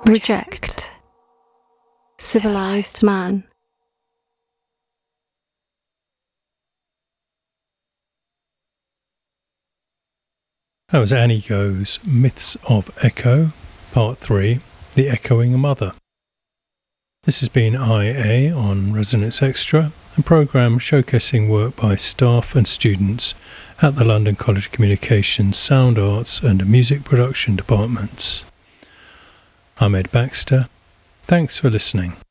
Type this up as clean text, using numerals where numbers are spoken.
Reject. Civilized man. That was Annie Go's Myths of Echo, Part 3, The Echoing Mother. This has been IA on Resonance Extra, a programme showcasing work by staff and students at the London College of Communications Sound Arts and Music Production departments. I'm Ed Baxter. Thanks for listening.